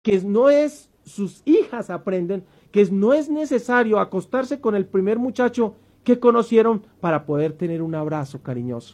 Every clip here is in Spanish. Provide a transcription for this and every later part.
que no es, sus hijas aprenden que no es necesario acostarse con el primer muchacho que conocieron para poder tener un abrazo cariñoso.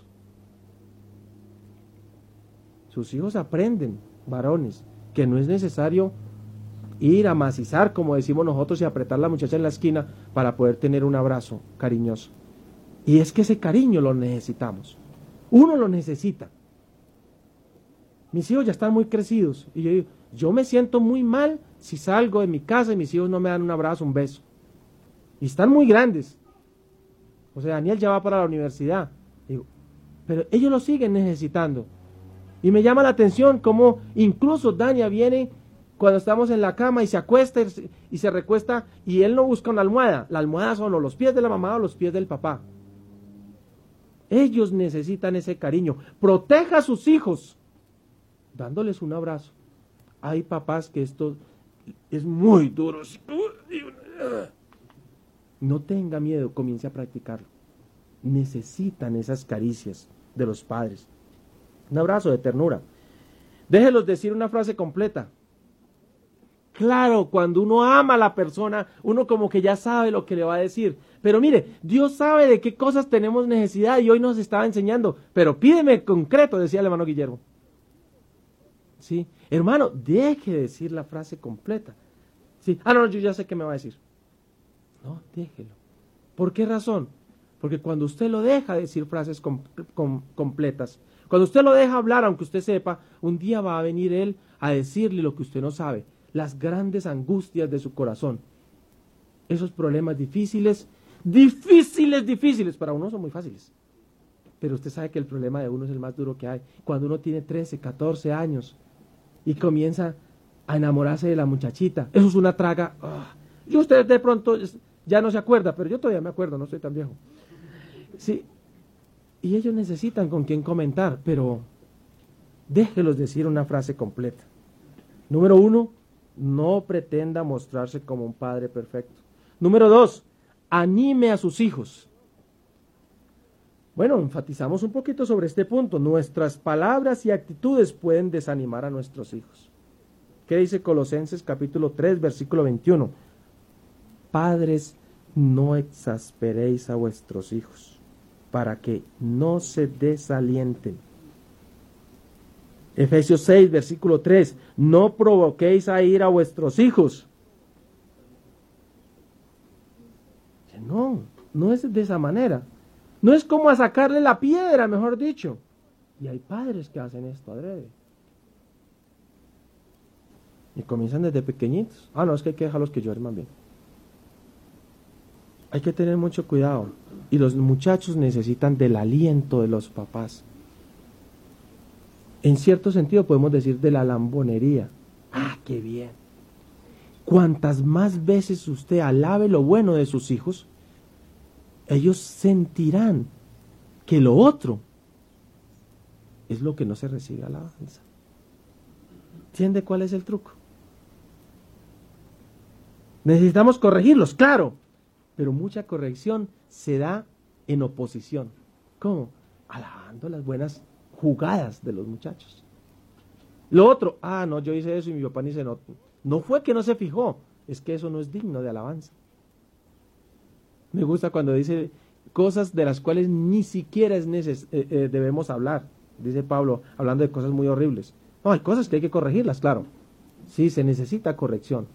Sus hijos aprenden, varones, que no es necesario ir a macizar, como decimos nosotros, y apretar a la muchacha en la esquina para poder tener un abrazo cariñoso. Y es que ese cariño lo necesitamos. Uno lo necesita. Mis hijos ya están muy crecidos y yo digo, yo me siento muy mal si salgo de mi casa y mis hijos no me dan un abrazo, un beso. Y están muy grandes. O sea, Daniel ya va para la universidad. Digo, pero ellos lo siguen necesitando. Y me llama la atención cómo incluso Dania viene cuando estamos en la cama y se acuesta y se recuesta y él no busca una almohada. La almohada son o los pies de la mamá o los pies del papá. Ellos necesitan ese cariño. Proteja a sus hijos dándoles un abrazo. Hay papás que esto es muy duro. No tenga miedo, comience a practicarlo. Necesitan esas caricias de los padres. Un abrazo de ternura. Déjelos decir una frase completa. Claro, cuando uno ama a la persona, uno como que ya sabe lo que le va a decir. Pero mire, Dios sabe de qué cosas tenemos necesidad y hoy nos estaba enseñando. Pero pídeme concreto, decía el hermano Guillermo. ¿Sí? Hermano, deje de decir la frase completa. ¿Sí? Ah, no, yo ya sé qué me va a decir. No, déjelo. ¿Por qué razón? Porque cuando usted lo deja decir frases completas, cuando usted lo deja hablar, aunque usted sepa, un día va a venir él a decirle lo que usted no sabe, las grandes angustias de su corazón. Esos problemas difíciles, para uno son muy fáciles. Pero usted sabe que el problema de uno es el más duro que hay. Cuando uno tiene 13, 14 años y comienza a enamorarse de la muchachita, eso es una traga. Y usted de pronto ya no se acuerda, pero yo todavía me acuerdo, no estoy tan viejo. Sí, y ellos necesitan con quién comentar, pero déjelos decir una frase completa. Número 1, no pretenda mostrarse como un padre perfecto. Número 2, anime a sus hijos. Bueno, enfatizamos un poquito sobre este punto. Nuestras palabras y actitudes pueden desanimar a nuestros hijos. ¿Qué dice Colosenses capítulo 3, versículo 21? Padres, no exasperéis a vuestros hijos, para que no se desalienten. Efesios 6, versículo 3, no provoquéis a ira a vuestros hijos. No es de esa manera. No es como a sacarle la piedra, mejor dicho. Y hay padres que hacen esto adrede. Y comienzan desde pequeñitos. No, es que hay que dejarlos que lloren más bien. Hay que tener mucho cuidado. Y los muchachos necesitan del aliento de los papás. En cierto sentido podemos decir de la lambonería. ¡Qué bien! Cuantas más veces usted alabe lo bueno de sus hijos, ellos sentirán que lo otro es lo que no se recibe alabanza. ¿Entiende cuál es el truco? Necesitamos corregirlos, claro, pero mucha corrección se da en oposición. ¿Cómo? Alabando las buenas jugadas de los muchachos. Lo otro, no, yo hice eso y mi papá ni se notó. No fue que no se fijó, es que eso no es digno de alabanza. Me gusta cuando dice cosas de las cuales ni siquiera debemos hablar, dice Pablo, hablando de cosas muy horribles. No, hay cosas que hay que corregirlas, claro. Sí, se necesita corrección.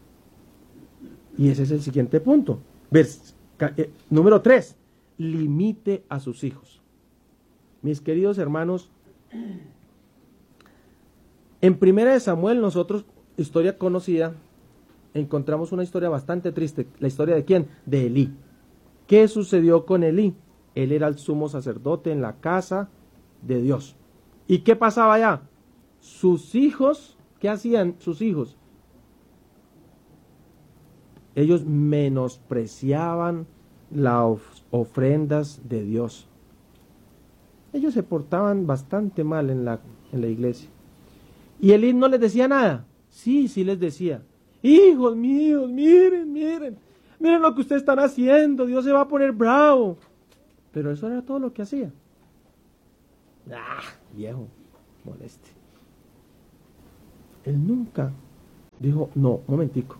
Y ese es el siguiente punto. Número 3, limite a sus hijos. Mis queridos hermanos, en 1 Samuel nosotros, historia conocida, encontramos una historia bastante triste. ¿La historia de quién? De Elí. ¿Qué sucedió con Elí? Él era el sumo sacerdote en la casa de Dios. ¿Y qué pasaba allá? Sus hijos, ¿qué hacían sus hijos? Ellos menospreciaban las ofrendas de Dios. Ellos se portaban bastante mal en la iglesia. Y Elí no les decía nada. Sí les decía. Hijos míos, miren lo que ustedes están haciendo, Dios se va a poner bravo. Pero eso era todo lo que hacía. Viejo, moleste. Él nunca Dijo, no, un momentico.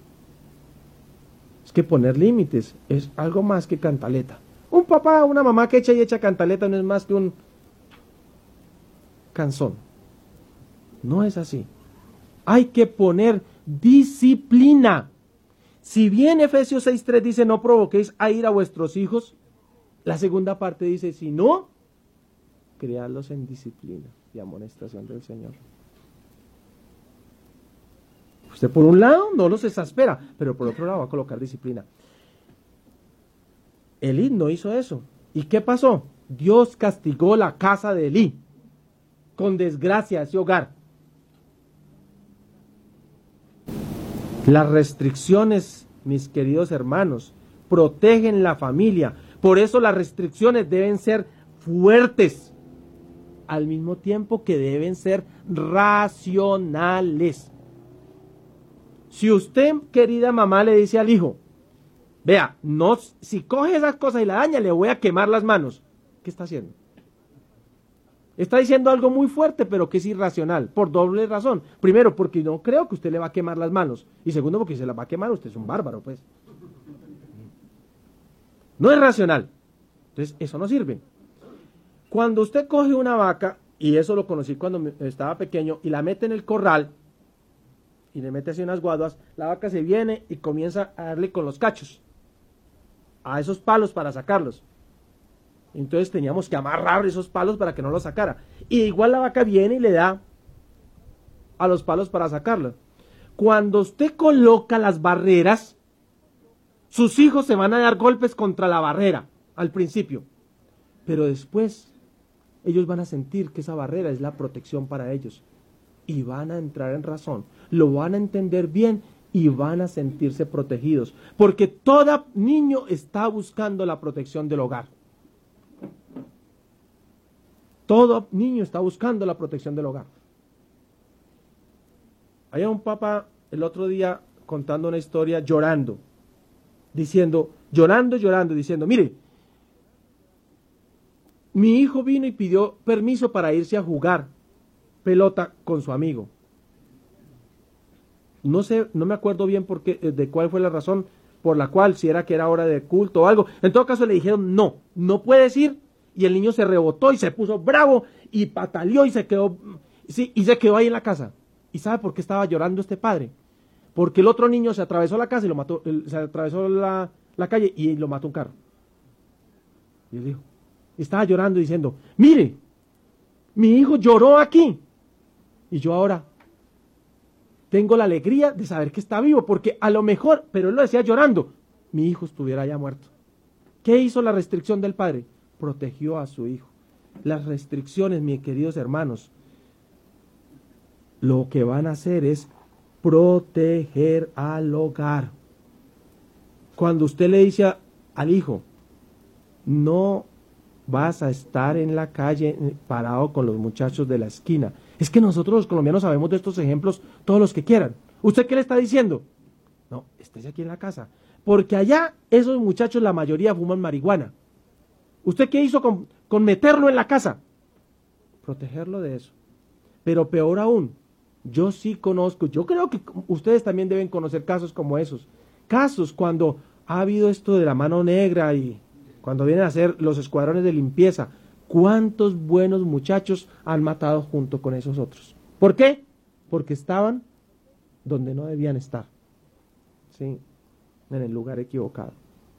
Es que poner límites es algo más que cantaleta. Un papá, una mamá que echa y echa cantaleta no es más que un canzón. No es así. Hay que poner disciplina. Si bien Efesios 6:3 dice no provoquéis a ira a vuestros hijos, la segunda parte dice si no, criadlos en disciplina y amonestación del Señor. Usted por un lado no los exaspera, pero por otro lado va a colocar disciplina. Elí no hizo eso. ¿Y qué pasó? Dios castigó la casa de Elí con desgracia a ese hogar. Las restricciones, mis queridos hermanos, protegen la familia. Por eso las restricciones deben ser fuertes, al mismo tiempo que deben ser racionales. Si usted, querida mamá, le dice al hijo, vea, no, si coge esas cosas y la daña, le voy a quemar las manos. ¿Qué está haciendo? Está diciendo algo muy fuerte, pero que es irracional, por doble razón. Primero, porque no creo que usted le va a quemar las manos. Y segundo, porque si se las va a quemar, usted es un bárbaro, pues. No es racional. Entonces, eso no sirve. Cuando usted coge una vaca, y eso lo conocí cuando estaba pequeño, y la mete en el corral, y le mete así unas guaduas, la vaca se viene y comienza a darle con los cachos a esos palos para sacarlos. Entonces teníamos que amarrar esos palos para que no los sacara. Y igual la vaca viene y le da a los palos para sacarlos. Cuando usted coloca las barreras, sus hijos se van a dar golpes contra la barrera al principio. Pero después ellos van a sentir que esa barrera es la protección para ellos. Y van a entrar en razón, lo van a entender bien y van a sentirse protegidos. Porque todo niño está buscando la protección del hogar. Todo niño está buscando la protección del hogar. Había un papá el otro día contando una historia llorando, diciendo, mire, mi hijo vino y pidió permiso para irse a jugar pelota con su amigo. No sé, no me acuerdo bien de cuál fue la razón por la cual, si era que era hora de culto o algo. En todo caso le dijeron, no puedes ir, y el niño se rebotó y se puso bravo y pataleó y se quedó ahí en la casa. ¿Y sabe por qué estaba llorando este padre? Porque el otro niño se atravesó la casa y lo mató, se atravesó la calle y lo mató un carro. Y él dijo, estaba llorando diciendo, mire, mi hijo lloró aquí y yo ahora tengo la alegría de saber que está vivo, porque a lo mejor, pero él lo decía llorando, mi hijo estuviera ya muerto. ¿Qué hizo la restricción del padre? Protegió a su hijo. Las restricciones, mis queridos hermanos, lo que van a hacer es proteger al hogar. Cuando usted le dice al hijo, no vas a estar en la calle parado con los muchachos de la esquina. Es que nosotros los colombianos sabemos de estos ejemplos, todos los que quieran. ¿Usted qué le está diciendo? No, estés aquí en la casa. Porque allá esos muchachos, la mayoría fuman marihuana. ¿Usted qué hizo con meterlo en la casa? Protegerlo de eso. Pero peor aún, yo sí conozco, yo creo que ustedes también deben conocer casos como esos. Casos cuando ha habido esto de la mano negra y cuando vienen a hacer los escuadrones de limpieza. ¿Cuántos buenos muchachos han matado junto con esos otros? ¿Por qué? Porque estaban donde no debían estar. Sí, en el lugar equivocado.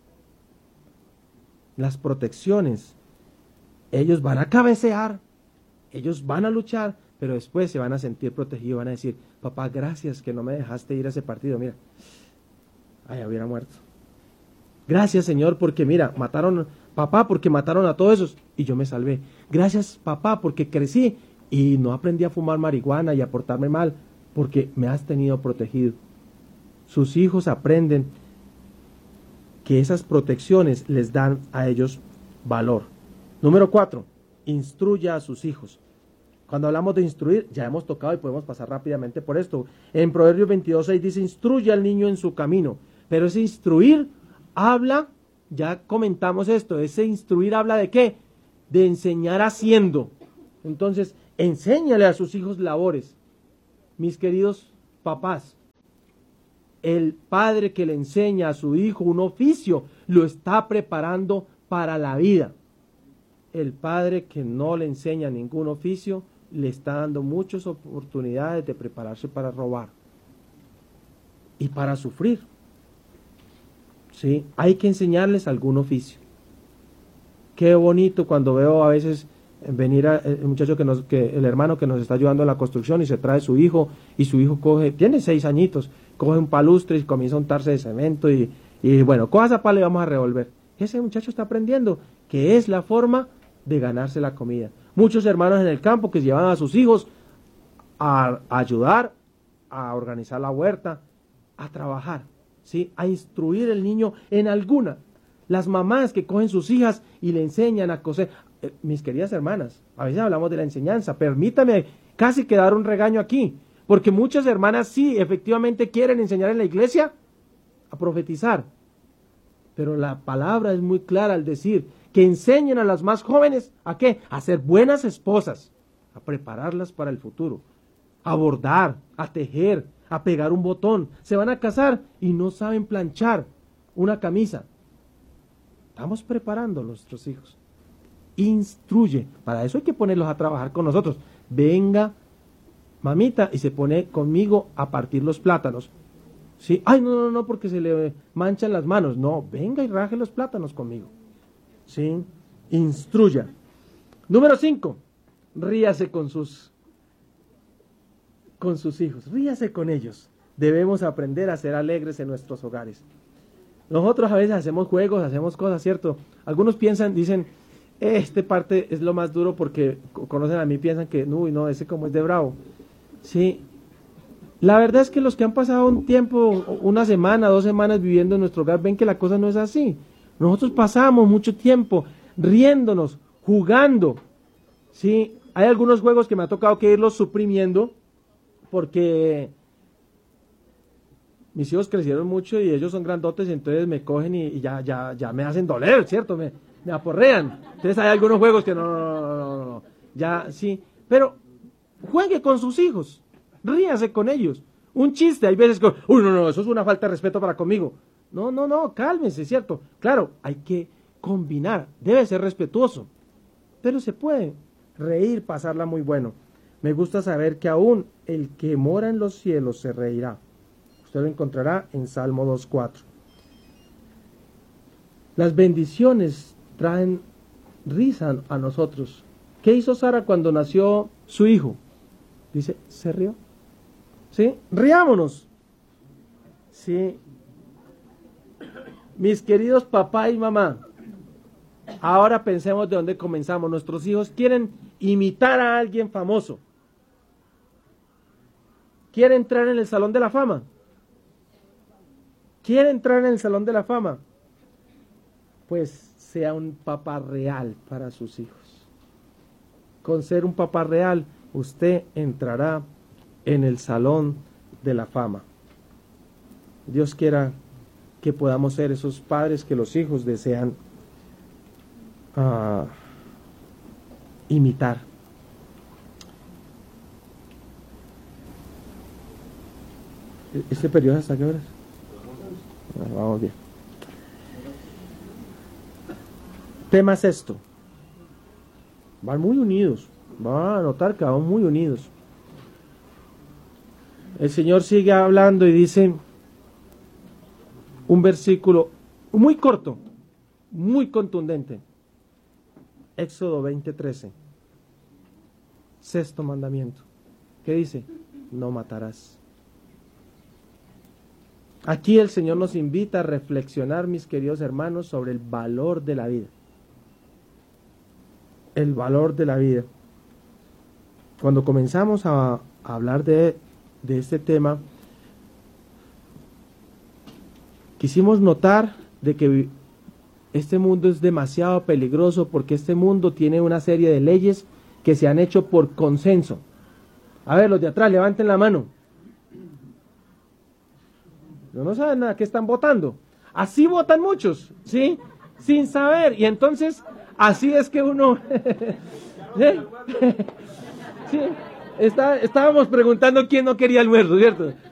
Las protecciones, ellos van a cabecear, ellos van a luchar, pero después se van a sentir protegidos, van a decir, papá, gracias que no me dejaste ir a ese partido, mira, ay, hubiera muerto. Gracias, Señor, porque mira, papá, porque mataron a todos esos y yo me salvé. Gracias, papá, porque crecí y no aprendí a fumar marihuana y a portarme mal, porque me has tenido protegido. Sus hijos aprenden que esas protecciones les dan a ellos valor. Número 4, instruya a sus hijos. Cuando hablamos de instruir, ya hemos tocado y podemos pasar rápidamente por esto. En Proverbios 22:6 dice, instruye al niño en su camino. Pero ese instruir habla, ya comentamos esto, ese instruir habla de ¿qué? De enseñar haciendo. Entonces, enséñale a sus hijos labores. Mis queridos papás, El padre que le enseña a su hijo un oficio lo está preparando para la vida. El padre que no le enseña ningún oficio le está dando muchas oportunidades de prepararse para robar y para sufrir. ¿Sí? Hay que enseñarles algún oficio. Qué bonito cuando veo a veces venir el muchacho el hermano que nos está ayudando en la construcción y se trae su hijo, y su hijo tiene 6 añitos, coge un palustre y comienza a untarse de cemento y bueno, coja esa pala y vamos a revolver. Ese muchacho está aprendiendo que es la forma de ganarse la comida. Muchos hermanos en el campo que llevan a sus hijos a ayudar, a organizar la huerta, a trabajar, ¿sí? A instruir el niño en alguna. Las mamás que cogen sus hijas y le enseñan a coser. Mis queridas hermanas, a veces hablamos de la enseñanza, permítame casi que dar un regaño aquí, porque muchas hermanas sí, efectivamente quieren enseñar en la iglesia a profetizar, pero la palabra es muy clara al decir que enseñen a las más jóvenes ¿a qué? A ser buenas esposas, a prepararlas para el futuro, a bordar, a tejer, a pegar un botón. Se van a casar y no saben planchar una camisa. Estamos preparando a nuestros hijos. Instruye, para eso hay que ponerlos a trabajar con nosotros. Venga, mamita, y se pone conmigo a partir los plátanos. ¿Sí? Ay, no, porque se le manchan las manos. No, venga y raje los plátanos conmigo. ¿Sí? Instruya. Número 5, ríase con sus hijos, ríase con ellos. Debemos aprender a ser alegres en nuestros hogares. Nosotros a veces hacemos juegos, hacemos cosas, ¿cierto? Algunos dicen, este parte es lo más duro porque conocen a mí, piensan que, uy, no, ese como es de bravo. Sí, la verdad es que los que han pasado un tiempo, 1 semana, 2 semanas viviendo en nuestro hogar, ven que la cosa no es así. Nosotros pasamos mucho tiempo riéndonos, jugando. Sí, hay algunos juegos que me ha tocado que irlos suprimiendo porque mis hijos crecieron mucho y ellos son grandotes, y entonces me cogen y ya me hacen doler, ¿cierto? Me aporrean. Entonces hay algunos juegos que no, ya sí, pero juegue con sus hijos, ríase con ellos. Un chiste, hay veces que, uy, no, eso es una falta de respeto para conmigo. No, cálmense, ¿cierto? Claro, hay que combinar, debe ser respetuoso, pero se puede reír, pasarla muy bueno. Me gusta saber que aún el que mora en los cielos se reirá. Usted lo encontrará en Salmo 2:4. Las bendiciones traen risa a nosotros. ¿Qué hizo Sara cuando nació su hijo? Dice, se rió. ¿Sí? Riámonos. Sí. Mis queridos papá y mamá, ahora pensemos de dónde comenzamos. Nuestros hijos quieren imitar a alguien famoso. ¿Quiere entrar en el Salón de la Fama? ¿Quiere entrar en el Salón de la Fama? Pues sea un papá real para sus hijos. Con ser un papá real, usted entrará en el Salón de la Fama. Dios quiera que podamos ser esos padres que los hijos desean imitar. ¿Este periodo hasta qué horas? Vamos bien. Tema 6. Van muy unidos. Van a notar que van muy unidos. El Señor sigue hablando y dice un versículo muy corto, muy contundente. Éxodo 20:13. 6º mandamiento. ¿Qué dice? No matarás. Aquí el Señor nos invita a reflexionar, mis queridos hermanos, sobre el valor de la vida. El valor de la vida. Cuando comenzamos a hablar de este tema, quisimos notar de que este mundo es demasiado peligroso porque este mundo tiene una serie de leyes que se han hecho por consenso. A ver, los de atrás, levanten la mano. No saben nada, ¿qué están votando? Así votan muchos, ¿sí? Sin saber. Y entonces, así es que uno... ¿Sí? Sí. Estábamos preguntando quién no quería almuerzo, ¿cierto?